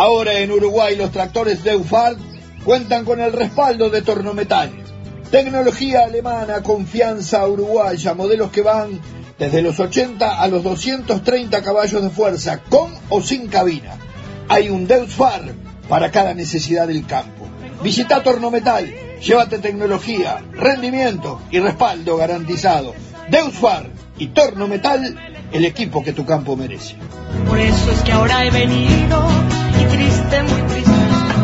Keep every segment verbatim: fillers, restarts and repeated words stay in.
Ahora en Uruguay los tractores Deutz-Fahr cuentan con el respaldo de Tornometal. Tecnología alemana, confianza uruguaya, modelos que van desde los ochenta a los doscientos treinta caballos de fuerza, con o sin cabina. Hay un Deutz-Fahr para cada necesidad del campo. Visita Tornometal, llévate tecnología, rendimiento y respaldo garantizado. Deutz-Fahr y Tornometal, el equipo que tu campo merece. Por eso es que ahora he venido y triste, muy triste.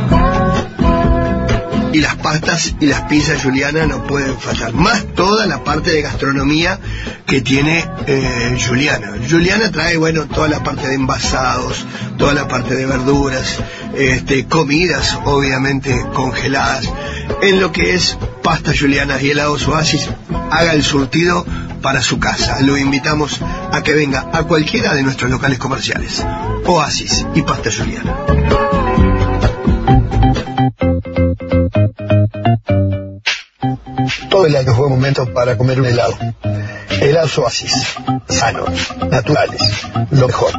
Y las pastas y las pizzas Juliana no pueden faltar. Más toda la parte de gastronomía que tiene eh, Juliana. Juliana trae, bueno, toda la parte de envasados, toda la parte de verduras, este, comidas, obviamente, congeladas. En lo que es pastas Julianas y helados Oasis, haga el surtido para su casa. Lo invitamos a que venga a cualquiera de nuestros locales comerciales. Oasis y Pasta Juliana. Todo el año fue momento para comer un helado. Helados Oasis, sanos, naturales, lo mejor.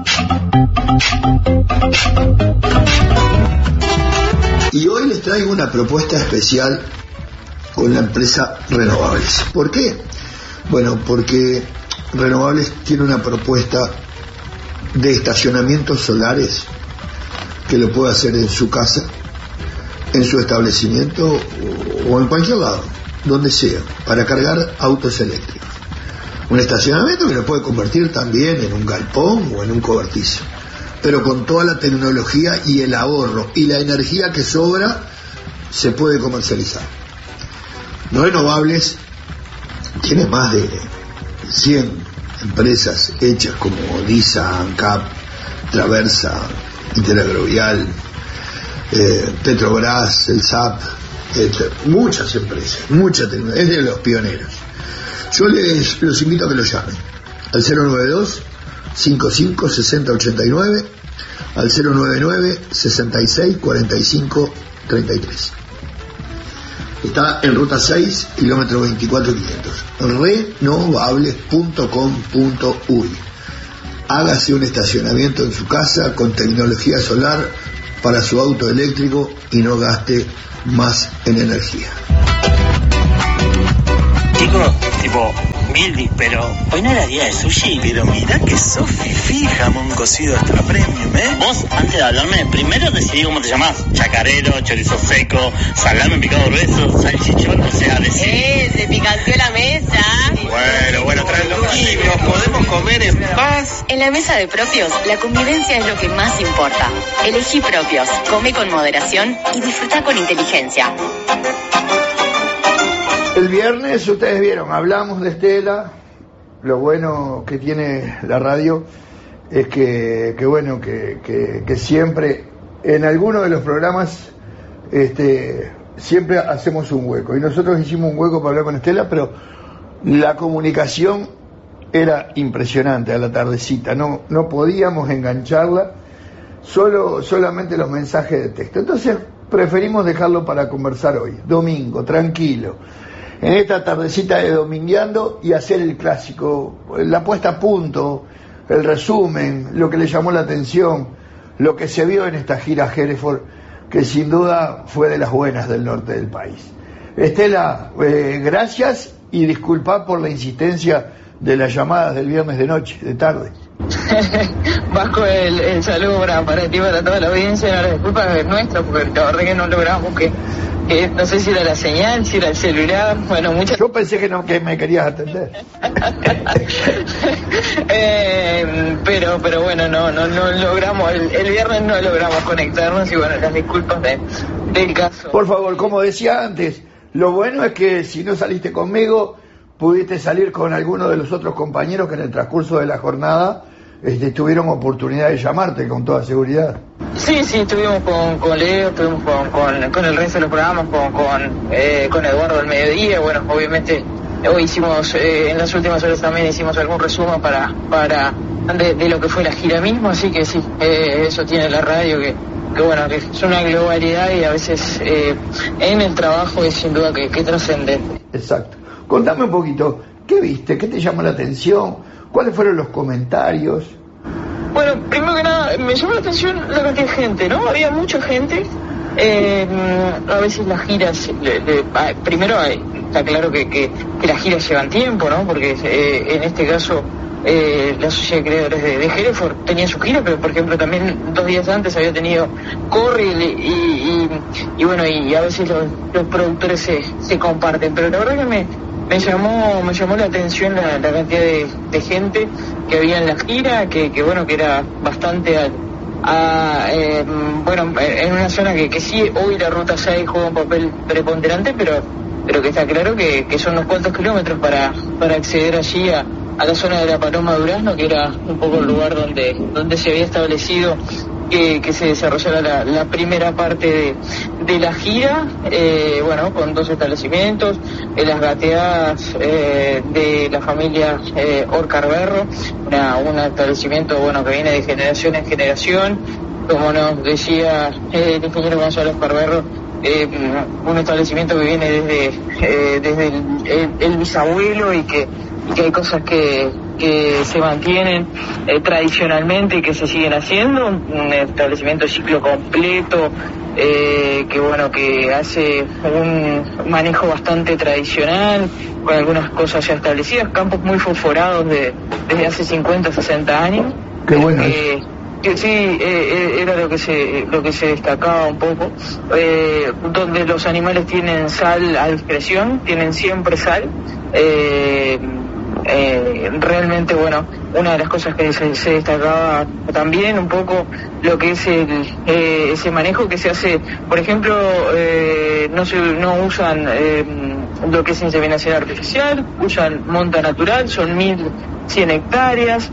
Y hoy les traigo una propuesta especial con la empresa Renovables. ¿Por qué? Bueno, porque Renovables tiene una propuesta de estacionamientos solares que lo puede hacer en su casa, en su establecimiento o en cualquier lado, donde sea, para cargar autos eléctricos. Un estacionamiento que lo puede convertir también en un galpón o en un cobertizo, pero con toda la tecnología y el ahorro y la energía que sobra se puede comercializar. Renovables tiene más de cien empresas hechas como DISA, ANCAP, Traversa, Interagrovial, eh, Petrobras, el S A P, eh, muchas empresas, mucha tecnología, es de los pioneros. Yo les los invito a que lo llamen al cero nueve dos, cinco cinco, seis cero ocho nueve, al cero nueve nueve, sesenta y seis, cuarenta y cinco, treinta y tres. Está en ruta seis, kilómetro veinticuatro quinientos. Renovables punto com punto uy. Hágase un estacionamiento en su casa con tecnología solar para su auto eléctrico y no gaste más en energía. Chicos, tipo, Mildis, pero hoy no era día de sushi. Pero mirá que sos fifí, jamón cocido extra premium, ¿eh? Vos, antes de hablarme, primero decidí cómo te llamás. Chacarero, chorizo seco, salame picado grueso, salchichón, o sea, decidí. ¡Eh, se picanteó la mesa! Bueno, bueno, traen los libros, podemos comer en paz. En la mesa de Propios, la convivencia es lo que más importa. Elegí Propios, come con moderación y disfruta con inteligencia. El viernes, ustedes vieron, hablamos de Estela. Lo bueno que tiene la radio es que, que bueno, que, que, que siempre, en alguno de los programas, este, siempre hacemos un hueco. Y nosotros hicimos un hueco para hablar con Estela, pero la comunicación era impresionante a la tardecita. No, no podíamos engancharla, solo, solamente los mensajes de texto. Entonces preferimos dejarlo para conversar hoy, domingo, tranquilo, en esta tardecita de domingueando, y hacer el clásico, la puesta a punto, el resumen, lo que le llamó la atención, lo que se vio en esta gira Hereford, que sin duda fue de las buenas del norte del país. Estela, eh, gracias y disculpa por la insistencia de las llamadas del viernes de noche, de tarde. Vasco, el, el saludo para, para ti, para toda la audiencia. La disculpa es nuestra, porque la verdad que no logramos que, que no sé si era la señal, si era el celular, bueno, muchas... Yo pensé que no, que me querías atender. eh, pero pero bueno, no no no logramos, el, el viernes no logramos conectarnos, y bueno, las disculpas de, del caso. Por favor, como decía antes, lo bueno es que si no saliste conmigo, pudiste salir con alguno de los otros compañeros que en el transcurso de la jornada este, tuvieron oportunidad de llamarte, con toda seguridad. Sí, sí, estuvimos con, con Leo, estuvimos con, con, con el resto de los programas, con, con, eh, con Eduardo al mediodía. Bueno, obviamente hoy hicimos, eh, en las últimas horas también hicimos algún resumen para para de, de lo que fue la gira mismo, así que sí, eh, eso tiene la radio, que, que bueno, que es una globalidad, y a veces eh, en el trabajo es sin duda que, que trascendente. Exacto. Contame un poquito, ¿qué viste? ¿Qué te llamó la atención? ¿Cuáles fueron los comentarios? Bueno, primero que nada, me llamó la atención la cantidad de gente, ¿no? Había mucha gente. Eh, a veces las giras, le, le, primero está claro que, que, que las giras llevan tiempo, ¿no? Porque eh, en este caso eh, la Sociedad de Creadores de, de Hereford tenía su gira, pero por ejemplo también dos días antes había tenido Corriel y, y, y, y bueno, y a veces los, los productores se, se comparten, pero la verdad que me, me llamó me llamó la atención la, la cantidad de, de gente que había en la gira, que, que bueno, que era bastante al A, eh, bueno, en una zona que, que sí, hoy la ruta seis juega un papel preponderante, pero pero que está claro que, que son unos cuantos kilómetros para, para acceder allí a, a la zona de la Paloma Durazno, que era un poco el lugar donde, donde se había establecido que, que se desarrollara la, la primera parte de, de la gira, eh, bueno, con dos establecimientos, eh, las gateadas eh, de la familia eh, Orcarberro, una, un establecimiento, bueno, que viene de generación en generación, como nos decía eh, el ingeniero Gonzalo Orcarberro, eh, un establecimiento que viene desde, eh, desde el, el, el bisabuelo y que, y que hay cosas que que se mantienen eh, tradicionalmente y que se siguen haciendo, un establecimiento de ciclo completo, eh, que bueno, que hace un manejo bastante tradicional, con algunas cosas ya establecidas, campos muy fosforados de, desde hace cincuenta, sesenta años. Qué bueno. Eh, que sí, eh, era lo que se lo que se destacaba un poco, eh, donde los animales tienen sal a discreción, tienen siempre sal, eh, Eh, realmente, bueno, una de las cosas que se, se destacaba también un poco lo que es el, eh, ese manejo que se hace, por ejemplo, eh, no se no usan eh, lo que es inseminación artificial, usan monta natural, son mil cien hectáreas,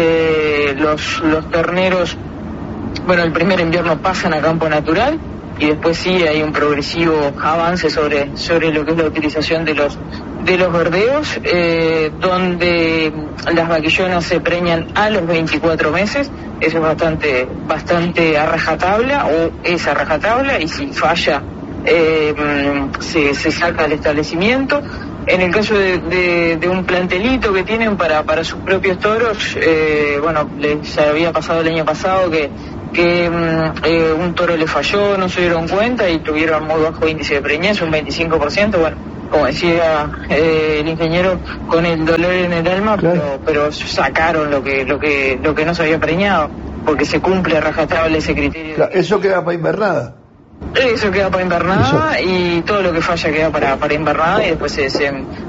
eh, los, los terneros, bueno, el primer invierno pasan a campo natural, y después sí hay un progresivo avance sobre sobre lo que es la utilización de los de los verdeos, eh, donde las vaquillonas se preñan a los veinticuatro meses. Eso es bastante bastante a rajatabla, o es a rajatabla, y si falla eh, se, se saca del establecimiento. En el caso de, de, de un plantelito que tienen para, para sus propios toros, eh, bueno, les había pasado el año pasado que que eh, un toro le falló, no se dieron cuenta y tuvieron muy bajo índice de preñez, un veinticinco por ciento, bueno, como decía eh, el ingeniero, con el dolor en el alma, claro. pero, pero sacaron lo que lo que lo que no se había preñado, porque se cumple a rajatabla ese criterio. Claro, eso queda para invernada. Eso queda para invernada, eso. Y todo lo que falla queda para, para invernada, y después se, se,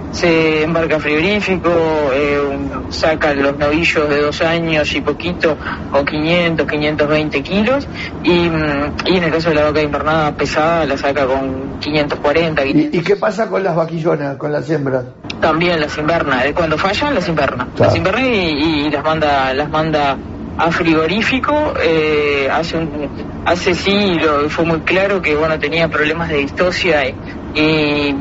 se embarca frigorífico, eh, un, saca los novillos de dos años y poquito con quinientos, quinientos veinte kilos, y, y en el caso de la vaca invernada pesada la saca con quinientos cuarenta. ¿Y, ¿Y qué pasa con las vaquillonas, con las hembras? También las inverna, cuando fallan las inverna, claro. las inverna y, y las manda las manda a frigorífico. eh, hace un, hace sí lo, fue muy claro que bueno tenía problemas de distosia y, y,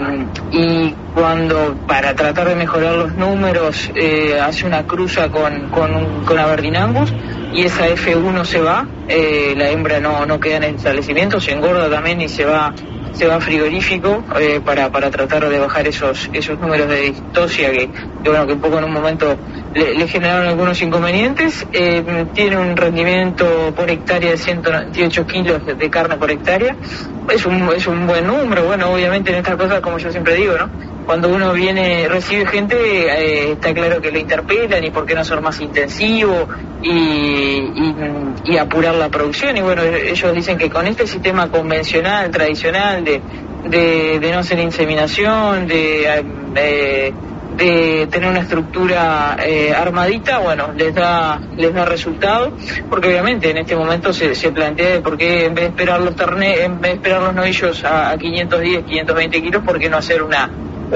y cuando para tratar de mejorar los números eh, hace una cruza con con, un, con Aberdeen Angus, y esa F uno se va, eh, la hembra no no queda en el establecimiento, se engorda también y se va se va a frigorífico eh, para para tratar de bajar esos esos números de distosia que, que bueno que un poco en un momento le, le generaron algunos inconvenientes. Eh, tiene un rendimiento por hectárea de ciento noventa y ocho kilos de, de carne por hectárea, es un es un buen número. Bueno, obviamente en estas cosas, como yo siempre digo, ¿no? Cuando uno viene, recibe gente, eh, está claro que lo interpelan y por qué no ser más intensivo y, y, y apurar la producción. Y bueno, ellos dicen que con este sistema convencional, tradicional, de, de, de no hacer inseminación, de, de, de tener una estructura eh, armadita, bueno, les da les da resultado, porque obviamente en este momento se, se plantea por qué en vez de esperar los terne, en vez de esperar los novillos a, a quinientos diez, quinientos veinte kilos, por qué no hacer una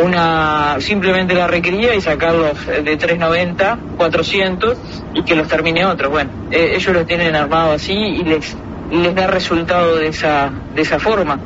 una simplemente la recría y sacarlos de trescientos noventa, cuatrocientos y que los termine otros. Bueno, eh, ellos los tienen armados así y les les da resultado de esa de esa forma,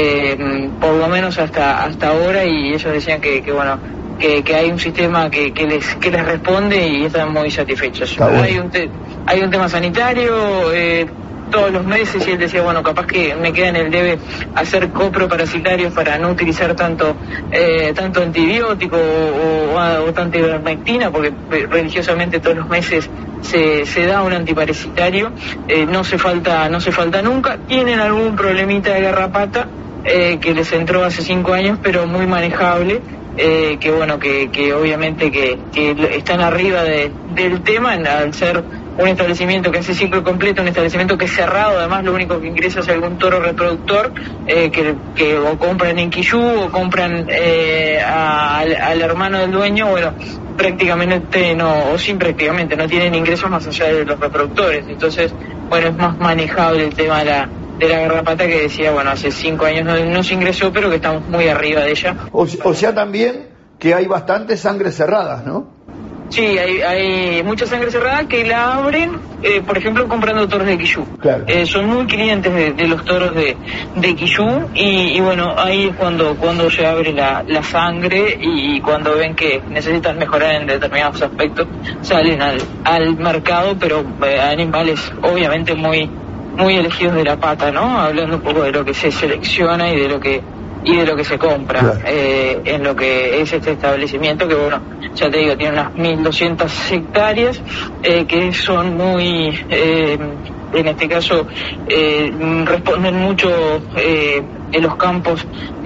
eh, por lo menos hasta hasta ahora, y ellos decían que, que bueno que, que hay un sistema que, que les que les responde y están muy satisfechos. Bueno. Hay un te, hay un tema sanitario eh, todos los meses, y él decía, bueno, capaz que me queda en el debe hacer coproparasitarios para no utilizar tanto eh, tanto antibiótico o, o, o tanta ivermectina, porque religiosamente todos los meses se, se da un antiparasitario, eh, no se falta, no se falta nunca. Tienen algún problemita de garrapata eh, que les entró hace cinco años, pero muy manejable. Eh, que bueno, que, que obviamente que, que están arriba de, del tema al ser un establecimiento que hace ciclo completo, un establecimiento que es cerrado, además lo único que ingresa es algún toro reproductor eh, que, que o compran en Quillú o compran eh, a, al, al hermano del dueño, bueno, prácticamente no, o sin prácticamente, no tienen ingresos más allá de los reproductores, entonces, bueno, es más manejable el tema de la de la garrapata, que decía, bueno, hace cinco años no, no se ingresó, pero que estamos muy arriba de ella. O, o sea también que hay bastantes sangres cerradas, ¿no? Sí, hay, hay mucha sangre cerrada que la abren, eh, por ejemplo, comprando toros de Quillú. Claro. Eh, son muy clientes de, de los toros de, de Quillú y, y bueno, ahí es cuando cuando se abre la, la sangre y cuando ven que necesitan mejorar en determinados aspectos, salen al, al mercado, pero eh, animales obviamente muy muy elegidos de la pata, ¿no? Hablando un poco de lo que se selecciona y de lo que y de lo que se compra, claro. eh, en lo que es este establecimiento, que bueno, ya te digo, tiene unas mil doscientas hectáreas, eh, que son muy, eh, en este caso, eh, responden mucho eh, en los campos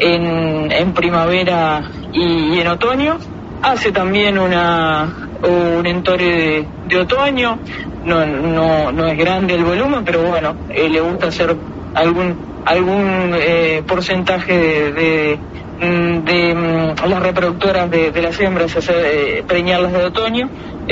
en, en primavera y, y en otoño. Hace también una un entore de, de otoño, no, no, no es grande el volumen, pero bueno, eh, le gusta hacer algún algún eh, porcentaje de, de, de, de las reproductoras de, de las hembras, hacer, eh, preñarlas de otoño,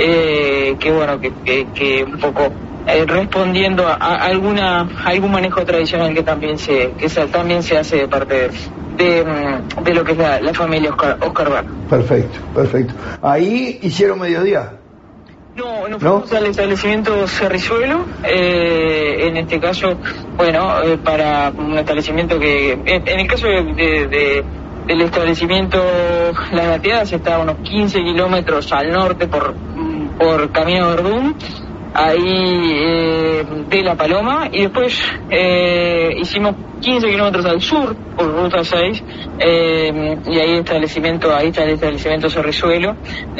eh, que bueno, que, que, que un poco eh, respondiendo a, a alguna a algún manejo tradicional que también se que se, también se hace de parte de, de, de lo que es la, la familia Oscar, Oscar Bar. Perfecto, perfecto. Ahí hicieron mediodía. No, no fuimos ¿No? al establecimiento Cerrizuelo, eh, en este caso, bueno, eh, para un establecimiento que, en, en el caso de, de, de, del establecimiento Las Gateadas, está a unos quince kilómetros al norte por, por Camino Verdún, ahí eh, de La Paloma, y después eh, hicimos quince kilómetros al sur por ruta seis, eh, y ahí establecimiento ahí está el establecimiento Cerrizuelo,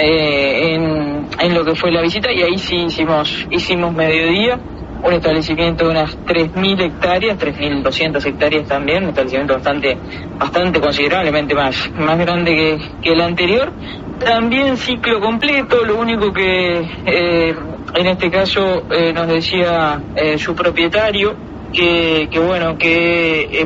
eh, en, en lo que fue la visita, y ahí sí hicimos hicimos mediodía, un establecimiento de unas tres mil hectáreas, tres mil doscientas hectáreas también, un establecimiento bastante bastante considerablemente más más grande que, que el anterior, también ciclo completo, lo único que eh, en este caso eh, nos decía eh, su propietario que, que bueno, que eh,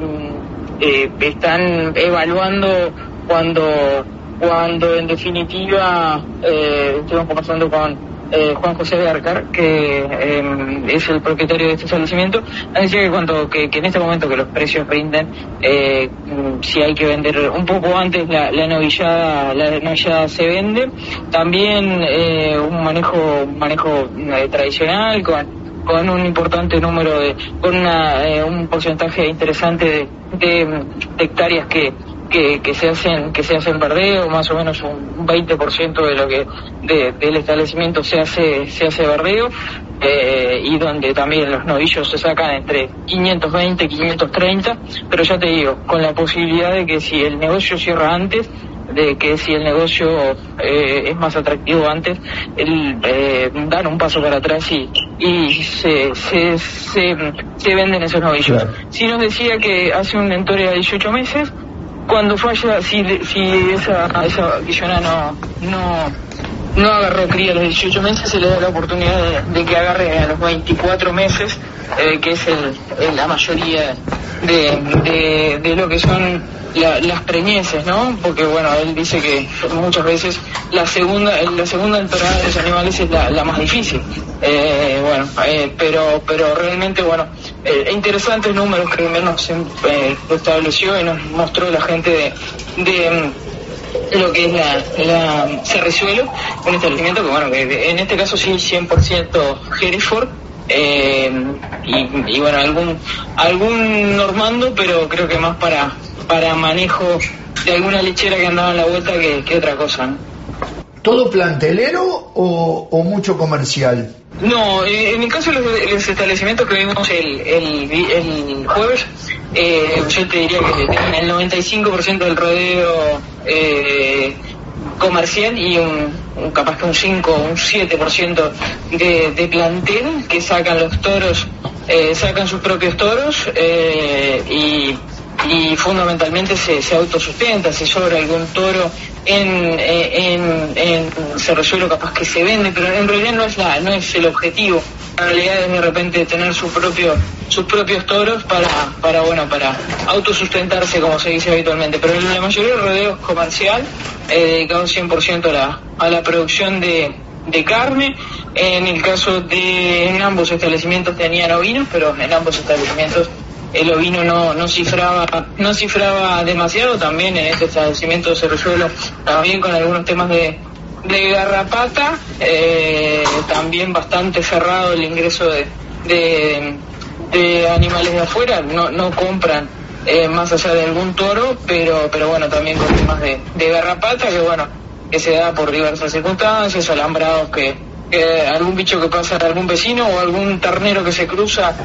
eh, están evaluando cuando cuando en definitiva eh, estuvimos conversando con eh, Juan José de Arcar, que eh, es el propietario de este establecimiento, decía que cuando que, que en este momento que los precios rinden, eh, si hay que vender un poco antes la, la novillada, la novillada se vende, también eh, un manejo un manejo eh, tradicional con con un importante número de, con una, eh, un porcentaje interesante de, de, de hectáreas que, que, que se hacen, que se hacen verdeo, más o menos un veinte por ciento de lo que, de, del establecimiento se hace, se hace verdeo, eh, y donde también los novillos se sacan entre quinientos veinte, quinientos treinta, pero ya te digo, con la posibilidad de que si el negocio cierra antes, de que si el negocio eh, es más atractivo antes, el, eh, dan un paso para atrás y, y se, se, se, se venden esos novillos. Claro. Si nos decía que hace un entore a dieciocho meses, cuando falla, si, si esa, esa guillona no, no, no agarró cría a los dieciocho meses, se le da la oportunidad de, de que agarre a los veinticuatro meses, eh, que es el, el, la mayoría de, de, de lo que son La, las preñeces, ¿no? Porque bueno, él dice que muchas veces la segunda la segunda entorada de los animales es la, la más difícil, eh, bueno, eh, pero pero realmente, bueno, eh, interesantes números que menos eh, estableció y nos mostró la gente de, de lo que es la, la Cerrizuelo, un establecimiento que bueno, que en este caso sí cien por ciento Hereford, eh, y, y bueno, algún algún normando, pero creo que más para para manejo de alguna lechera que andaba en la vuelta que, que otra cosa, ¿no? ¿Todo plantelero o, o mucho comercial? No, en el caso de los, los establecimientos que vimos el, el, el jueves, eh, yo te diría que tienen el noventa y cinco por ciento del rodeo eh, comercial y un, un capaz que un cinco o un siete por ciento de, de plantel que sacan los toros, eh, sacan sus propios toros eh, y, y fundamentalmente se, se autosustenta. Si sobra algún toro en, en, en Cerrezuelo capaz que se vende, pero en realidad no es la, no es el objetivo. La realidad es de repente tener su propio, sus propios toros para, para bueno, para autosustentarse, como se dice habitualmente. Pero la mayoría del rodeo es comercial, eh, dedicado cien por ciento a la, a la producción de, de carne. En el caso de, en ambos establecimientos tenían ovinos, pero en ambos establecimientos el ovino no, no cifraba, no cifraba demasiado. También en este establecimiento de Cerrezuelo, también con algunos temas de de garrapata, eh, también bastante cerrado el ingreso de, de, de animales de afuera, no, no compran eh, más allá de algún toro, pero pero bueno, también con temas de, de garrapata, que bueno, que se da por diversas circunstancias, alambrados que, que algún bicho que pasa de algún vecino o algún ternero que se cruza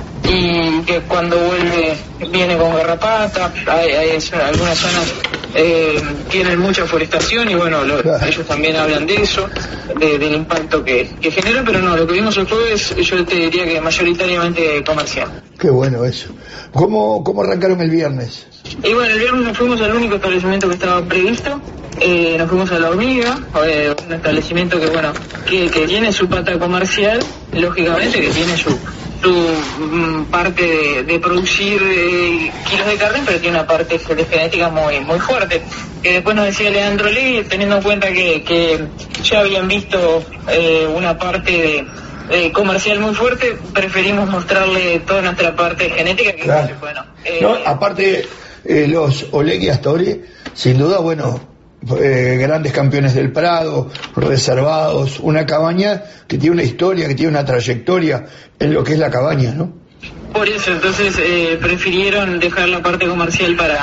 y que cuando vuelve viene con garrapata. Hay, hay algunas zonas Eh, tienen mucha forestación y bueno, lo, ellos también hablan de eso, de, del impacto que, que genera, pero no, lo que vimos el jueves yo te diría que mayoritariamente comercial. Qué bueno eso. ¿Cómo, cómo arrancaron el viernes? Y bueno, el viernes nos fuimos al único establecimiento que estaba previsto, eh, nos fuimos a La Hormiga, eh, un establecimiento que bueno, que, que tiene su pata comercial, lógicamente que tiene su su mm, parte de, de producir eh, kilos de carne, pero tiene una parte de genética muy muy fuerte. Que después nos decía Leandro Lee, teniendo en cuenta que, que ya habían visto eh, una parte de, de comercial muy fuerte, preferimos mostrarle toda nuestra parte genética. Que claro. bueno, eh, no, aparte, eh, los Oleg y Astori, sin duda, bueno, Eh, grandes campeones del Prado, reservados, una cabaña que tiene una historia, que tiene una trayectoria en lo que es la cabaña, ¿no? Por eso, entonces eh, prefirieron dejar la parte comercial para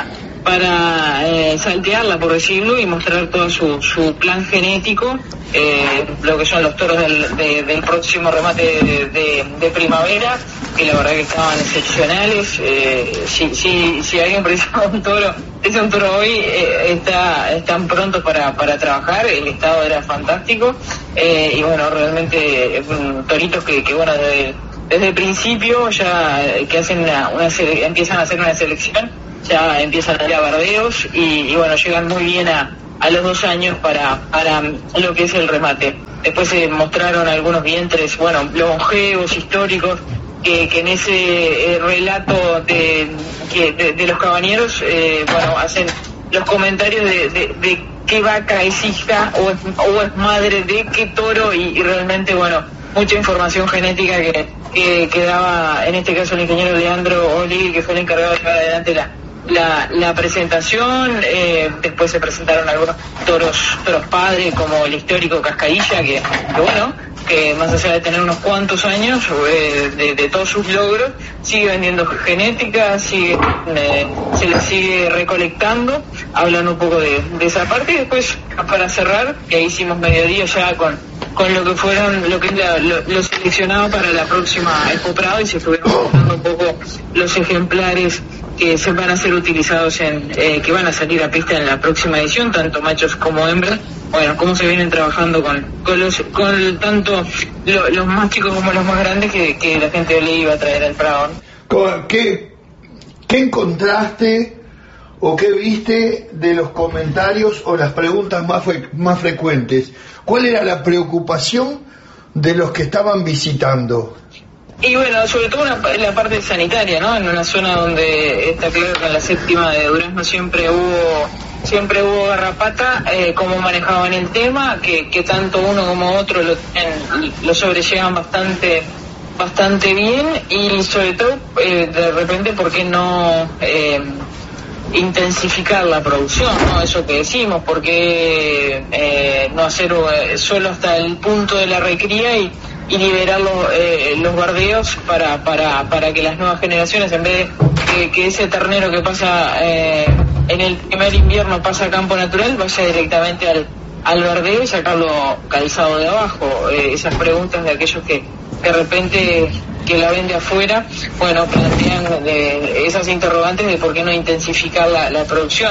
para eh, saltearla, por decirlo, y mostrar todo su, su plan genético, eh, lo que son los toros del, de, del próximo remate de, de, de primavera, que la verdad que estaban excepcionales. Eh, si, si, si alguien precisa un toro, es un toro hoy, eh, está, están prontos para, para trabajar, el estado era fantástico, eh, y bueno, realmente um, toritos que, que bueno, desde, desde el principio ya que hacen una, una sele- empiezan a hacer una selección, ya empiezan a ir a bardeos y, y bueno, llegan muy bien a, a los dos años para, para lo que es el remate. Después se mostraron algunos vientres, bueno, longevos, históricos, que, que en ese eh, relato de, que, de, de los cabañeros, eh, bueno, hacen los comentarios de, de, de qué vaca es hija o es, o es madre de qué toro y, y realmente, bueno, mucha información genética que, que, que daba, en este caso, el ingeniero Leandro Oli, que fue el encargado de llevar adelante la La, la presentación. Eh, después se presentaron algunos toros toros padres, como el histórico Cascadilla, que, que bueno, que más allá de tener unos cuantos años eh, de, de todos sus logros, sigue vendiendo genética, sigue eh, se le sigue recolectando. Hablan un poco de, de esa parte. Y después, para cerrar, que hicimos mediodía ya con con lo que fueron, lo que es la, lo, lo seleccionado para la próxima Expo Prado, y se estuvieron mostrando un poco los ejemplares que se van a ser utilizados en, eh, que van a salir a pista en la próxima edición, tanto machos como hembras. Bueno, cómo se vienen trabajando con, con los, con tanto lo, los más chicos como los más grandes que, que la gente le iba a traer al Prado. ¿Qué, qué encontraste o qué viste de los comentarios o las preguntas más, fre- más frecuentes? ¿Cuál era la preocupación de los que estaban visitando? Y bueno, sobre todo una, en la parte sanitaria, ¿no? En una zona donde está claro que en la séptima de Durazno siempre hubo siempre hubo garrapata, eh, cómo manejaban el tema, que, que tanto uno como otro lo, en, lo sobrellevan bastante bastante bien, y sobre todo, eh, de repente, ¿por qué no eh, intensificar la producción, ¿no? Eso que decimos, porque eh, no hacer eh, solo hasta el punto de la recría y y liberar los, eh, los bardeos para, para, para que las nuevas generaciones, en vez de que, que ese ternero que pasa eh, en el primer invierno pasa a campo natural, vaya directamente al, al bardeo y sacarlo calzado de abajo. Eh, esas preguntas de aquellos que de repente que la ven de afuera, bueno, plantean de esas interrogantes de por qué no intensificar la, la producción.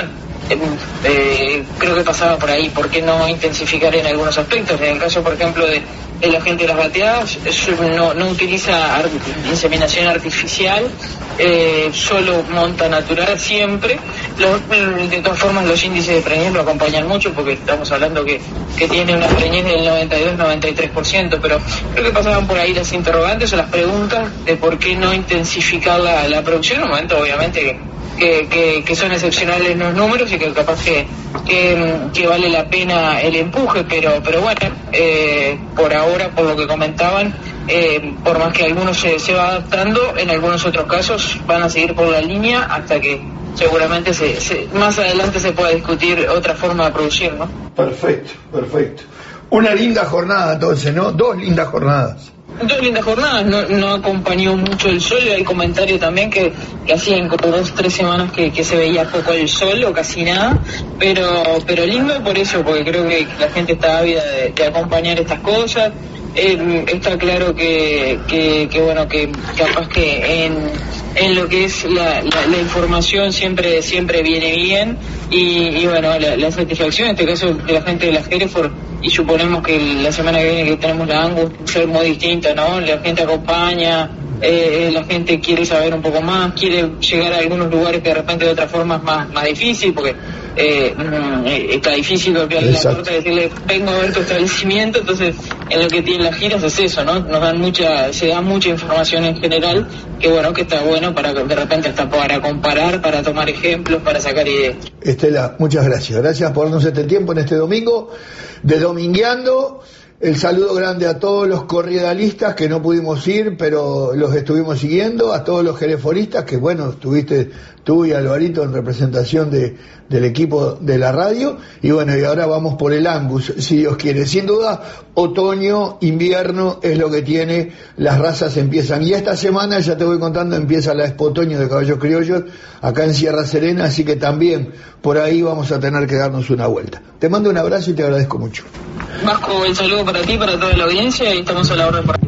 eh, eh, creo que pasaba por ahí, ¿por qué no intensificar en algunos aspectos? En el caso, por ejemplo, de, de la gente de las bateadas, no, no utiliza art inseminación artificial, eh, solo monta natural siempre. Los, de todas formas, los índices de preñez lo acompañan mucho, porque estamos hablando que, que tiene una preñez del noventa y dos noventa y tres por ciento, pero creo que pasaban por ahí las interrogantes o las preguntas de por qué no intensificar la, la producción, en un momento obviamente que, que, que, que son excepcionales los números y que capaz que, que, que vale la pena el empuje, pero, pero bueno, eh, por ahora, por lo que comentaban, eh, por más que algunos se, se va adaptando, en algunos otros casos van a seguir por la línea hasta que seguramente se, se, más adelante se pueda discutir otra forma de producir, ¿no? Perfecto, perfecto. Una linda jornada entonces, ¿no? Dos lindas jornadas. Dos lindas jornadas, no, no acompañó mucho el sol, hay comentario también que, que hacían como dos, tres semanas que, que se veía poco el sol o casi nada, pero pero lindo por eso, porque creo que la gente está ávida de, de acompañar estas cosas. Eh, está claro que, que, que bueno, que capaz que en, en lo que es la, la, la información siempre siempre viene bien y, y bueno, la, la satisfacción en este caso de la gente de la Hereford, y suponemos que la semana que viene que tenemos la Angus ser muy distinta, ¿no? La gente acompaña, eh, la gente quiere saber un poco más, quiere llegar a algunos lugares que de repente de otra forma es más, más difícil, porque eh, está difícil golpearle la puerta y decirle vengo a ver tu establecimiento. Entonces en lo que tienen las giras es eso, ¿no? Nos dan mucha, se da mucha información en general, que bueno, que está bueno para de repente hasta para comparar, para tomar ejemplos, para sacar ideas. Estela, muchas gracias, gracias por darnos este tiempo en este domingo de Domingueando. El saludo grande a todos los corriedalistas que no pudimos ir, pero los estuvimos siguiendo, a todos los jereforistas que, bueno, estuviste tú y Alvarito en representación de, del equipo de la radio, y bueno, y ahora vamos por el Angus, si Dios quiere. Sin duda, otoño, invierno es lo que tiene, las razas empiezan, y esta semana, ya te voy contando, empieza la Expo Otoño de Caballos Criollos, acá en Sierra Serena, así que también por ahí vamos a tener que darnos una vuelta. Te mando un abrazo y te agradezco mucho. Vasco, el saludo para ti, para toda la audiencia, y estamos a la orden para...